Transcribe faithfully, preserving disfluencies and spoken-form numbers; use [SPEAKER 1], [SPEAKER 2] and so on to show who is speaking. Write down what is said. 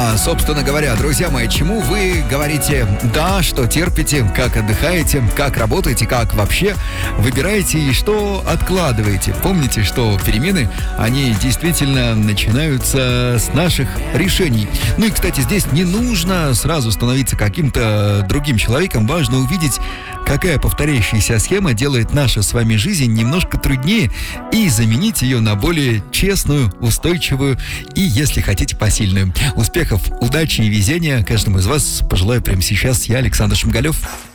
[SPEAKER 1] А, собственно говоря, друзья мои, чему вы говорите «да», что терпите, как отдыхаете, как работаете, как вообще выбираете и что откладываете. Помните, что перемены, они действительно начинаются с наших решений. Ну и, кстати, здесь не нужно сразу становиться каким-то другим человеком. Важно увидеть, какая повторяющаяся схема делает нашу с вами жизнь немножко труднее, и заменить ее на более честную, устойчивую и, если хотите, посильную. Успехов, удачи и везения каждому из вас пожелаю прямо сейчас я, Александр Шмигалев.